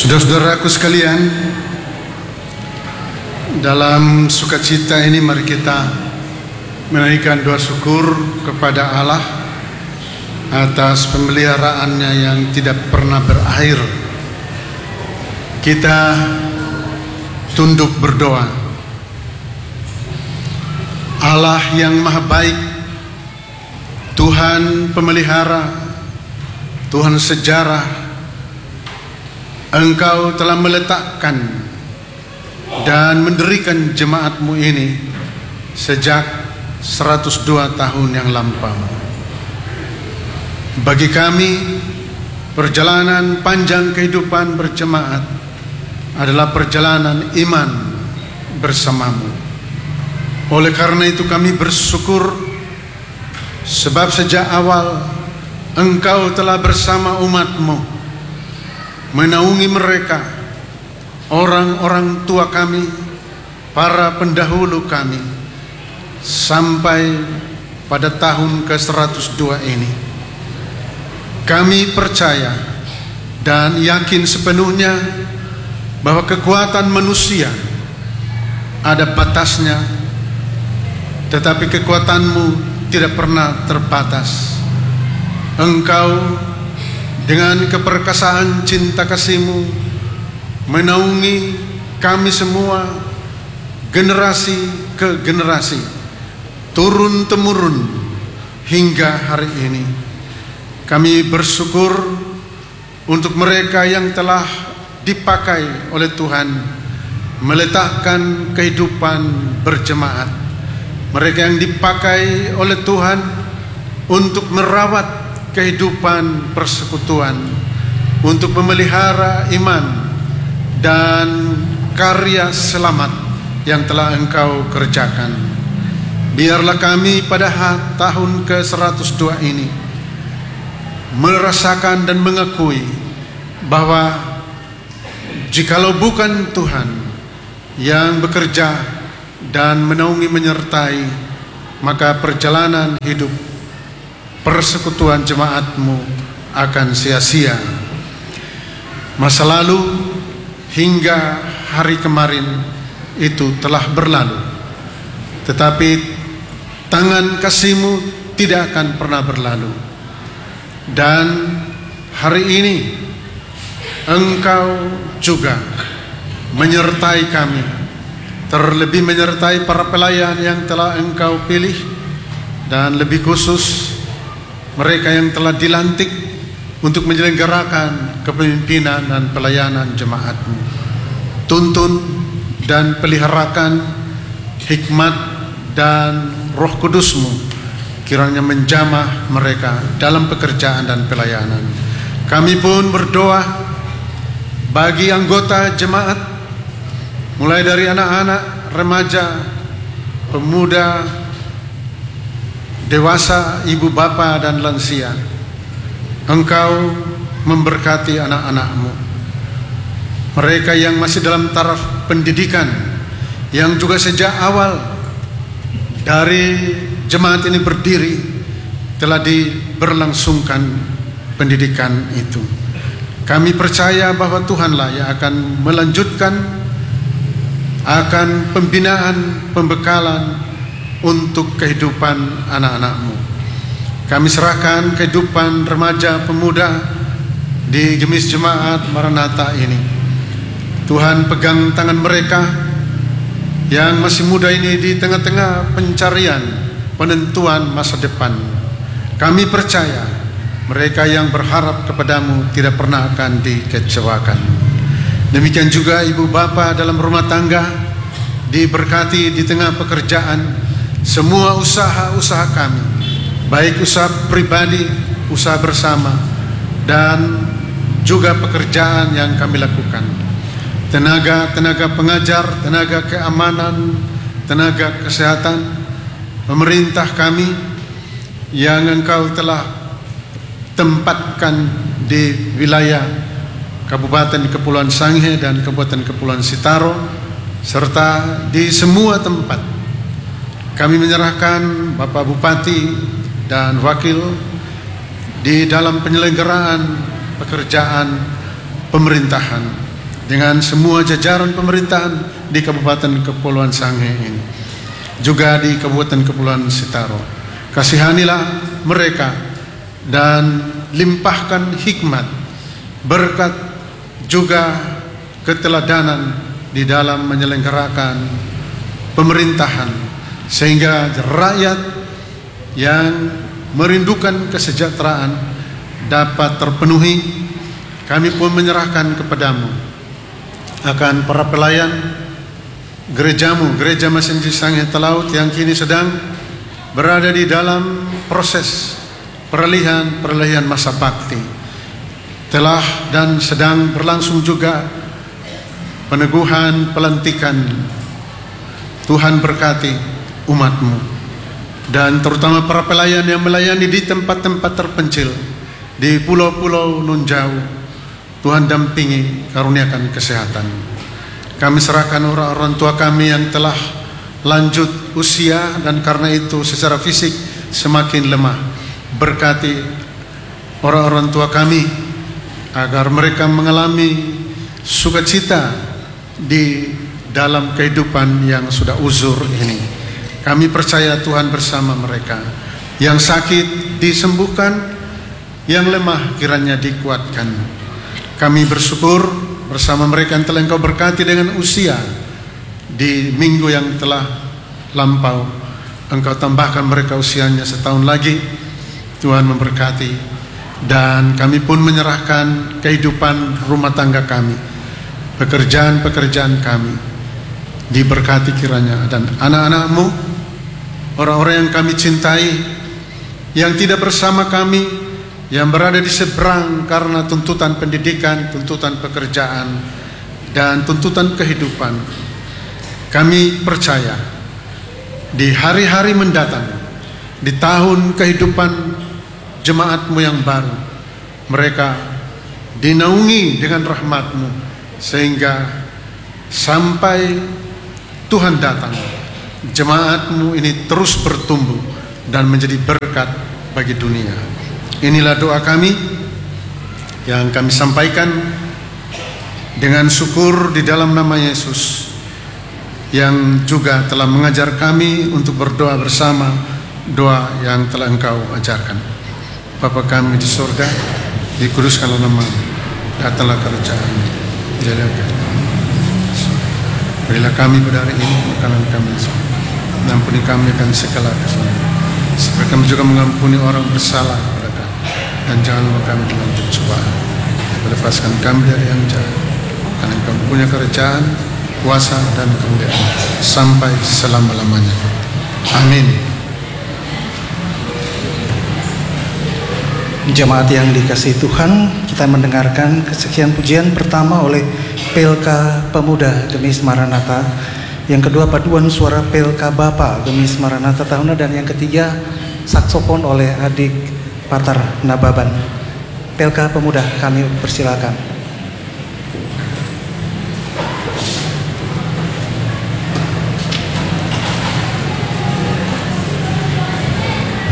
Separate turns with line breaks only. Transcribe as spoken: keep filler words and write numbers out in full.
Saudara-saudaraku sekalian, dalam sukacita ini mari kita menaikkan doa syukur kepada Allah atas pemeliharaannya yang tidak pernah berakhir. Kita tunduk berdoa. Allah yang maha baik, Tuhan pemelihara, Tuhan sejarah, Engkau telah meletakkan dan mendirikan jemaat-Mu ini sejak seratus dua tahun yang lampau. Bagi kami, perjalanan panjang kehidupan berjemaat adalah perjalanan iman bersama-Mu. Oleh karena itu kami bersyukur, sebab sejak awal Engkau telah bersama umat-Mu, menaungi mereka, orang-orang tua kami, para pendahulu kami, sampai pada tahun ke seratus dua ini. Kami percaya dan yakin sepenuhnya bahwa kekuatan manusia ada batasnya, tetapi kekuatan-Mu tidak pernah terbatas. Engkau dengan keperkasaan cinta kasih-Mu menaungi kami semua, generasi ke generasi, turun-temurun hingga hari ini. Kami bersyukur untuk mereka yang telah dipakai oleh Tuhan meletakkan kehidupan berjemaat, mereka yang dipakai oleh Tuhan untuk merawat kehidupan persekutuan, untuk memelihara iman dan karya selamat yang telah Engkau kerjakan. Biarlah kami pada tahun ke seratus dua ini merasakan dan mengakui bahwa jikalau bukan Tuhan yang bekerja dan menaungi menyertai, maka perjalanan hidup persekutuan jemaat-Mu akan sia-sia. Masa lalu hingga hari kemarin itu telah berlalu, tetapi tangan kasih-Mu tidak akan pernah berlalu. Dan hari ini Engkau juga menyertai kami, terlebih menyertai para pelayan yang telah Engkau pilih, dan lebih khusus mereka yang telah dilantik untuk menyelenggarakan kepemimpinan dan pelayanan jemaat-Mu. Tuntun dan peliharakan hikmat dan Roh Kudus-Mu, kiranya menjamah mereka dalam pekerjaan dan pelayanan. Kami pun berdoa bagi anggota jemaat, mulai dari anak-anak, remaja, pemuda, dewasa, ibu bapa dan lansia. Engkau memberkati anak-anak-Mu, mereka yang masih dalam taraf pendidikan, yang juga sejak awal dari jemaat ini berdiri telah diberlangsungkan pendidikan itu. Kami percaya bahwa Tuhanlah yang akan melanjutkan akan pembinaan, pembekalan untuk kehidupan anak-anak-Mu. Kami serahkan kehidupan remaja pemuda di Gemis Jemaat Maranatha ini. Tuhan pegang tangan mereka yang masih muda ini di tengah-tengah pencarian penentuan masa depan. Kami percaya mereka yang berharap kepadamu tidak pernah akan dikecewakan. Demikian juga ibu bapa dalam rumah tangga diberkati di tengah pekerjaan. Semua usaha-usaha kami, baik usaha pribadi, usaha bersama, dan juga pekerjaan yang kami lakukan, tenaga-tenaga pengajar, tenaga keamanan, tenaga kesehatan, pemerintah kami yang Engkau telah tempatkan di wilayah Kabupaten Kepulauan Sangihe dan Kabupaten Kepulauan Sitaro, serta di semua tempat. Kami menyerahkan Bapak Bupati dan Wakil di dalam penyelenggaraan pekerjaan pemerintahan. dengan semua jajaran pemerintahan di Kabupaten Kepulauan Sangihe ini, juga di Kabupaten Kepulauan Sitaro. Kasihanilah mereka dan limpahkan hikmat, berkat, juga keteladanan di dalam menyelenggarakan pemerintahan, sehingga rakyat yang merindukan kesejahteraan dapat terpenuhi. Kami pun menyerahkan kepadamu akan para pelayan gerejamu, Gereja Mesenji Sangihe Talaut, yang kini sedang berada di dalam proses peralihan-peralihan masa bakti. Telah dan sedang berlangsung juga peneguhan pelantikan. Tuhan berkati umatmu, dan terutama para pelayan yang melayani di tempat-tempat terpencil, di pulau-pulau nun jauh. Tuhan dampingi, karuniakan kesehatan. Kami serahkan orang-orang tua kami yang telah lanjut usia dan karena itu secara fisik semakin lemah. Berkati orang-orang tua kami agar mereka mengalami sukacita di dalam kehidupan yang sudah uzur ini. Kami percaya Tuhan bersama mereka. Yang sakit disembuhkan, yang lemah kiranya dikuatkan. Kami bersyukur bersama mereka yang telah Engkau berkati dengan usia di minggu yang telah lampau. Engkau tambahkan mereka usianya setahun lagi. Tuhan memberkati, dan kami pun menyerahkan kehidupan rumah tangga kami, pekerjaan-pekerjaan kami diberkati kiranya, dan anak-anak-Mu, orang-orang yang kami cintai, yang tidak bersama kami, yang berada di seberang karena tuntutan pendidikan, tuntutan pekerjaan, dan tuntutan kehidupan. Kami percaya di hari-hari mendatang, di tahun kehidupan jemaat-Mu yang baru, mereka dinaungi dengan rahmat-Mu, sehingga sampai Tuhan datang, jemaat-Mu ini terus bertumbuh dan menjadi berkat bagi dunia. Inilah doa kami yang kami sampaikan dengan syukur di dalam nama Yesus, yang juga telah mengajar kami untuk berdoa bersama doa yang telah Engkau ajarkan. Bapa kami di surga, dikuduskanlah nama-Mu, datanglah kerajaan-Mu, jadilah kehendakmu. Berilah kami pada hari ini makanan kami, ampuni kami akan segala kesalahan, seperti kami juga mengampuni orang bersalah kepada kami, dan jangan membawa kami dalam pencobaan, lepaskan kami dari yang jahat, karena Engkau punya kerajaan, kuasa, dan kemuliaan sampai selama-lamanya. Amin.
Jemaat yang dikasihi Tuhan, kita mendengarkan kesekian pujian pertama oleh P L K Pemuda Gemis Maranatha, yang kedua paduan suara P L K Bapa Gemis Maranatha Tahuna, dan yang ketiga saksofon oleh adik Patar Nababan. P L K Pemuda, kami persilakan.